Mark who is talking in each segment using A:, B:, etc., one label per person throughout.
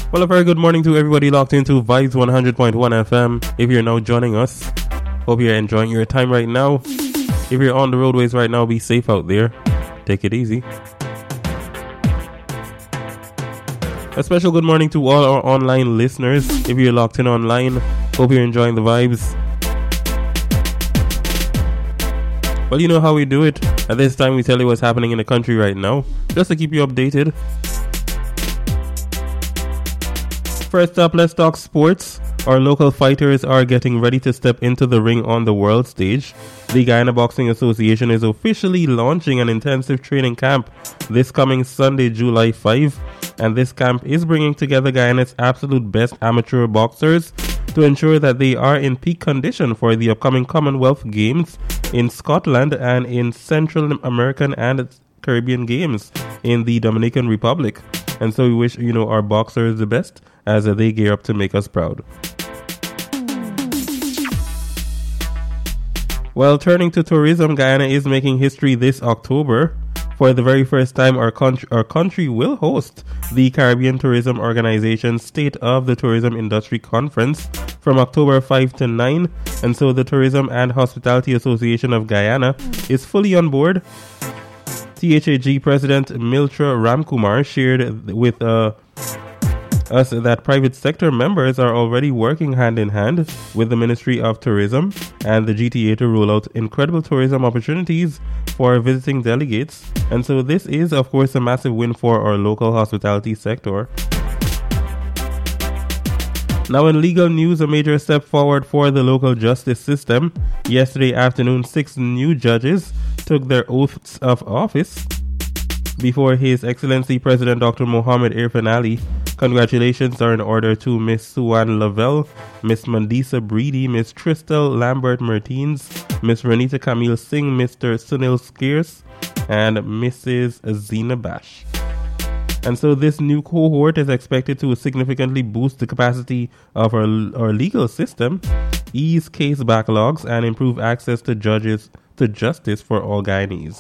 A: Well, a very good morning to everybody locked into Vibes 100.1 FM. If you're now joining us, hope you're enjoying your time right now. If you're on the roadways right now, be safe out there. Take it easy. A special good morning to all our online listeners. If you're locked in online, hope you're enjoying the vibes. Well, you know how we do it. At this time, we tell you what's happening in the country right now, just to keep you updated. First up, let's talk sports. Our local fighters are getting ready to step into the ring on the world stage. The Guyana Boxing Association is officially launching an intensive training camp this coming Sunday, July 5. And this camp is bringing together Guyana's absolute best amateur boxers to ensure that they are in peak condition for the upcoming Commonwealth Games in Scotland and in Central American and Caribbean Games in the Dominican Republic. And so we wish, our boxers the best as they gear up to make us proud. Well, turning to tourism, Guyana is making history this October. For the very first time, our country will host the Caribbean Tourism Organization's State of the Tourism Industry Conference from October 5 to 9. And so the Tourism and Hospitality Association of Guyana is fully on board. THAG President Miltra Ramkumar shared with us that private sector members are already working hand in hand with the Ministry of Tourism and the GTA to roll out incredible tourism opportunities for visiting delegates. And so this is, of course, a massive win for our local hospitality sector. Now in legal news, a major step forward for the local justice system. Yesterday afternoon, 6 new judges took their oaths of office before His Excellency President Dr. Mohammed Irfan Ali. Congratulations are in order to Miss Suwan Lavelle, Miss Mandisa Breedy, Miss Tristel Lambert Martins, Miss Renita Camille Singh, Mr. Sunil Skiers, and Mrs. Zina Bash. And so this new cohort is expected to significantly boost the capacity of our legal system, ease case backlogs, and improve access to justice for all Guyanese.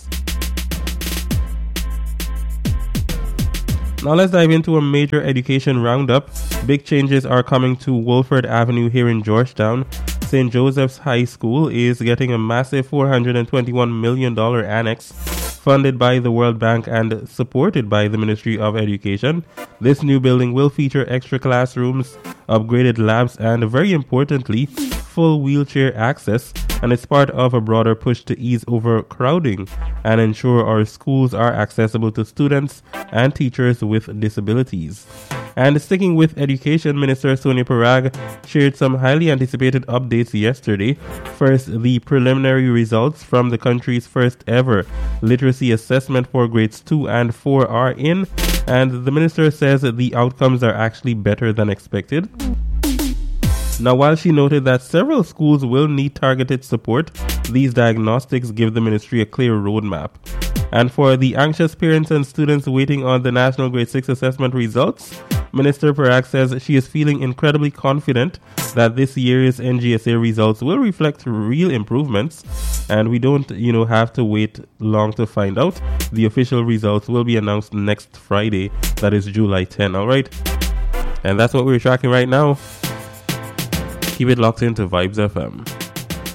A: Now let's dive into a major education roundup. Big changes are coming to Wolford Avenue here in Georgetown. St. Joseph's High School is getting a massive $421 million annex funded by the World Bank and supported by the Ministry of Education. This new building will feature extra classrooms, upgraded labs, and very importantly, full wheelchair access, and it's part of a broader push to ease overcrowding and ensure our schools are accessible to students and teachers with disabilities. And sticking with education, Minister Sonia Parag shared some highly anticipated updates yesterday. First, the preliminary results from the country's first ever literacy assessment for grades 2 and 4 are in, and the minister says that the outcomes are actually better than expected. Now, while she noted that several schools will need targeted support, these diagnostics give the ministry a clear roadmap. And for the anxious parents and students waiting on the National Grade 6 assessment results, Minister Parag says she is feeling incredibly confident that this year's NGSA results will reflect real improvements, and we don't, have to wait long to find out. The official results will be announced next Friday, that is July 10, alright? And that's what we're tracking right now. Keep it locked into Vibes FM.